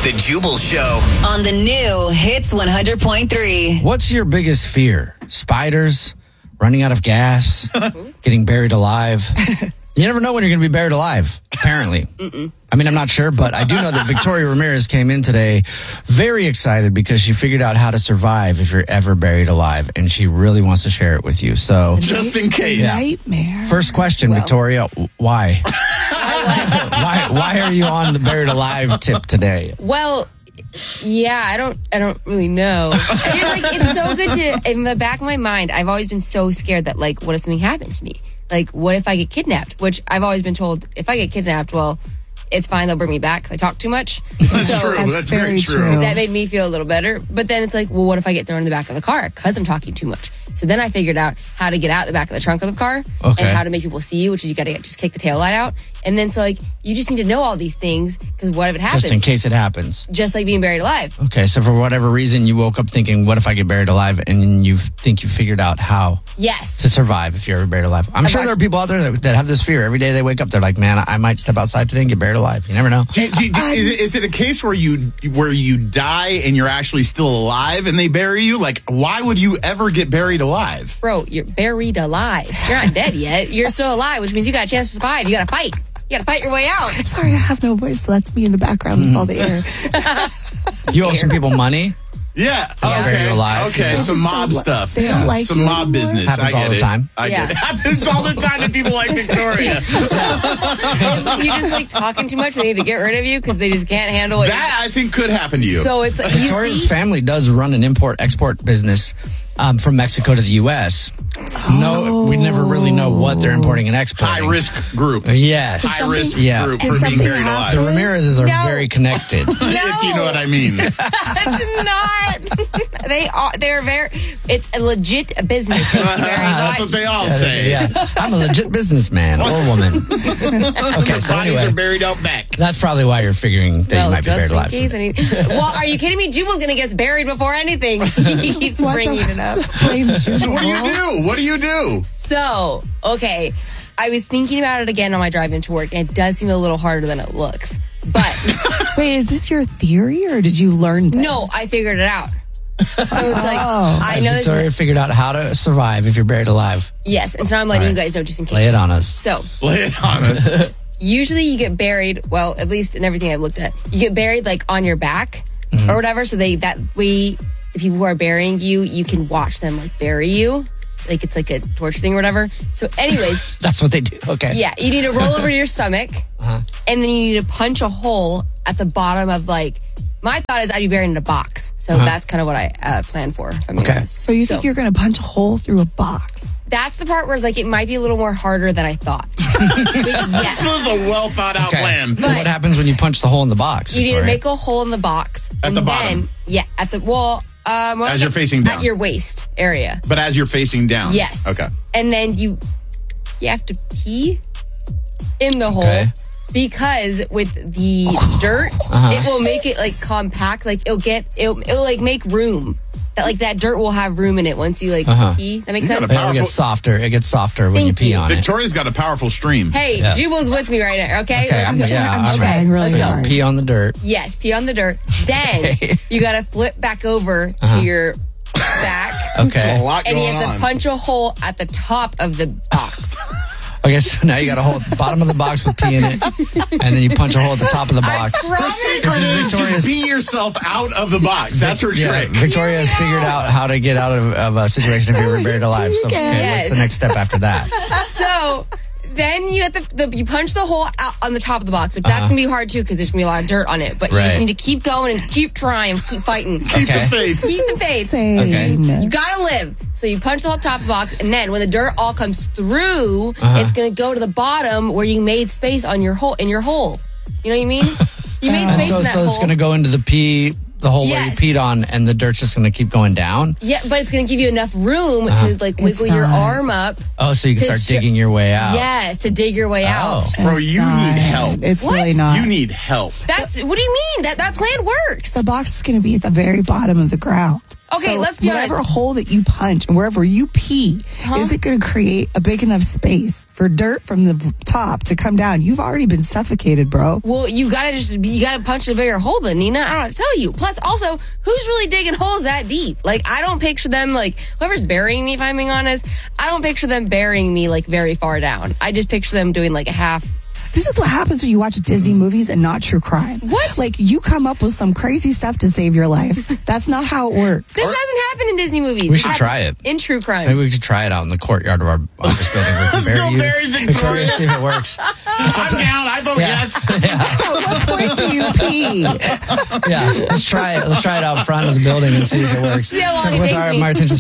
The Jubal Show. On the new Hits 100.3. What's your biggest fear? Spiders? Running out of gas? Getting buried alive? You never know when you're going to be buried alive, apparently. I mean, I'm not sure, but I do know that Victoria Ramirez came in today very excited because she figured out how to survive if you're ever buried alive, and she really wants to share it with you. So, just in case. Nightmare. First question, Victoria, why? Why are you on the buried alive tip today? Well, yeah, I don't really know. It's so good to, in the back of my mind, I've always been so scared that, like, what if something happens to me? Like, what if I get kidnapped? Which I've always been told, if I get kidnapped, well, it's fine, they'll bring me back because I talk too much. That's true. That's very true. That made me feel a little better. But then it's like, well, what if I get thrown in the back of the car because I'm talking too much? So then I figured out how to get out the back of the trunk of the car and how to make people see you, which is you got to just kick the tail light out. And then so, like, you just need to know all these things because what if it happens? Just in case it happens. Just like being buried alive. Okay, so for whatever reason, you woke up thinking, what if I get buried alive? And you think you figured out how Yes. to survive if you're ever buried alive. I'm sure there are people out there that have this fear. Every day they wake up, they're like, man, I might step outside today and get buried alive. You never know. Is it a case where you die and you're actually still alive and they bury you? Like, why would you ever get buried alive? Bro, you're buried alive. You're not dead yet. You're still alive, which means you got a chance to survive. You got to fight. You got to fight your way out. Sorry, I have no voice, so that's me in the background with all the air. You owe some people money. Yeah. Bury you alive. Okay. Yeah. Some mob stuff. They don't like some you mob anymore? business. Happens I get all the it. time. I get it. Happens all the time to people like Victoria. You just like talking too much. They need to get rid of you because they just can't handle it. That I think could happen to you. So it's like, you Victoria's see, family does run an import-export business from Mexico to the U.S. No, we never really know what they're importing and exporting. High risk group. Yes. High risk group and for being something buried happens. The alive. Ramirez's are No. very connected. If you know what I mean. it's not. They're very. It's a legit business. Thank you very That's much. what they all say. Yeah, I'm a legit businessman or woman. Okay, so Bodies anyway, are buried out back. that's probably why you're figuring that you might be buried just in alive. case someday. well, are you kidding me? Jubal's gonna get buried before anything. He keeps What bringing the- it up. So what do you do? What do you do? So, okay, I was thinking about it again on my drive into work, and it does seem a little harder than it looks. But Wait, is this your theory or did you learn this? no, I figured it out. So it's like I know this. Victoria figured out how to survive if you're buried alive. Yes, and so I'm letting All you right. guys know just in case. Lay it on us. So Lay it on us. usually you get buried. Well, at least in everything I've looked at, you get buried like on your back or whatever. So that way, the people who are burying you, you can watch them like bury you. Like it's like a torture thing or whatever. So anyways, That's what they do. Okay. yeah, you need to roll over to your stomach and then you need to punch a hole at the bottom of like, my thought is I'd be buried in a box. So that's kind of what I plan for. If I'm being Okay. honest. So you think you're going to punch a hole through a box? That's the part where it's like, it might be a little more harder than I thought. But yes. This is a well thought out Okay. plan. What happens when you punch the hole in the box? You need to Victoria? make a hole in the box. At the and bottom? Then, yeah, at the wall. As you're facing down. At your waist area. But as you're facing down. Yes. Okay. And then you have to pee in the hole. Okay. Because with the dirt, it will make it like compact. Like it'll like make room. That like that dirt will have room in it once you like pee. That makes You got sense. a It'll powerful- get softer. It gets softer when you Thank pee you. on it. Victoria's got a powerful stream. Hey, Yeah. Jubal's with me right now. Okay. Okay, Let's go. I'm trying really let's go. hard. Pee on the dirt. Yes, pee on the dirt. Then you got to flip back over to your back. Okay. A lot And you going have on. to punch a hole at the top of the box. Okay, so now you got a hole at the bottom of the box with pee in it, and then you punch a hole at the top of the box. Her secret is Victoria's- just pee yourself out of the box. That's her Yeah, trick. Victoria has figured out how to get out of a situation if you're ever buried alive. So, okay, what's the Yes. next step after that? So then you have you punch the hole out on the top of the box, which that's gonna be hard too because there's gonna be a lot of dirt on it. But you just Right. need to keep going and keep trying, keep fighting, Keep Okay. the faith. keep the faith. Insane. Okay. You gotta live. So you punch the whole top of the box, and then when the dirt all comes through, it's gonna go to the bottom where you made space on your hole You know what I mean? You made And space so in that hole. it's going to go into the hole where you Yes. peed on, and the dirt's just going to keep going down. Yeah, but it's gonna give you enough room to like wiggle your not. arm up. Oh, so you can To start sh- digging your way out. Yes, to dig your way out. Bro, It's you not. need help. It's What? really not. You need help. That's what do you mean? That plan works. The box is going to be at the very bottom of the ground. Okay, So let's be honest. whatever hole that you punch and wherever you pee, is it going to create a big enough space for dirt from the top to come down? You've already been suffocated, bro. Well, you gotta punch a bigger hole then, Nina. I don't know what to tell you. Plus, also, who's really digging holes that deep? Like, I don't picture them, like, whoever's burying me, if I'm being honest, I don't picture them burying me, like, very far down. I just picture them doing, like, a half. This is what happens when you watch Disney movies and not true crime. What? Like, you come up with some crazy stuff to save your life. That's not how it works. This hasn't happened in Disney movies. We should try it. In true crime. Maybe we could try it out in the courtyard of our office building. Let's go bury Victoria. See if it works. I'm down. I vote yes. At what point do you pee? Yeah, let's try it. Let's try it out front of the building and see if it works. See how long it with takes our me. Attention